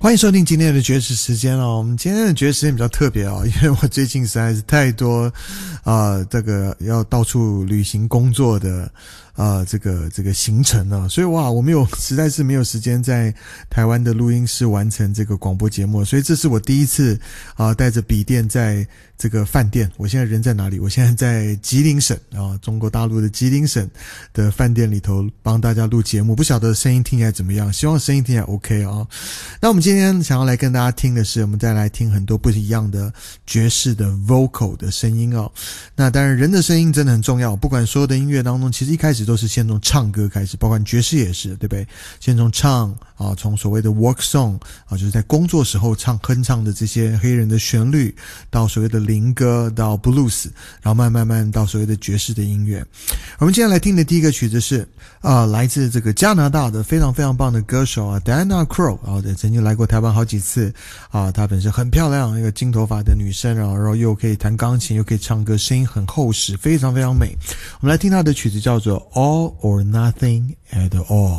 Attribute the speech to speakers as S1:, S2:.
S1: 欢迎收听今天的爵士时间哦。我们今天的爵士时间比较特别哦，因为我最近实在是太多这个要到处旅行工作的这个行程了，所以我实在是没有时间在台湾的录音室完成这个广播节目，所以这是我第一次带着笔电在这个饭店。我现在人在哪里？我现在在吉林省中国大陆的吉林省的饭店里头帮大家录节目，不晓得声音听起来怎么样，希望声音听起来 OK 啊。那我们今天想要来跟大家听的是，我们再来听很多不一样的爵士的 vocal 的声音哦。那当然人的声音真的很重要，不管所有的音乐当中，其实一开始都是先从唱歌开始，包括爵士也是，对不对？先从唱从所谓的 work song 就是在工作时候哼唱的这些黑人的旋律，到所谓的灵歌，到 blues， 然后慢慢到所谓的爵士的音乐。我们今天来听的第一个曲子是来自这个加拿大的非常非常棒的歌手Diana Krall 曾经来过台湾好几次她本身很漂亮，一个金头发的女生，然后又可以弹钢琴又可以唱歌，声音很厚实，非常非常美。我们来听她的曲子叫做 All or Nothing at All。